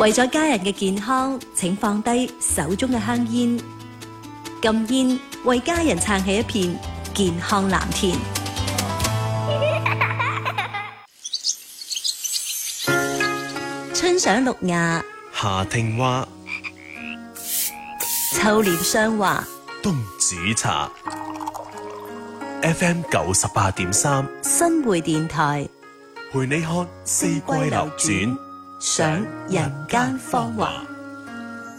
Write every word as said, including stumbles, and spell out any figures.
為咗家人嘅健康，請放低手中嘅香煙。禁煙，為家人撐起一片健康藍天。春賞綠芽， 夏聽花， 秋斂霜華， 冬煮茶。F M 九十八點三， 新會電台， 陪你看四季流轉， 賞人間芳華。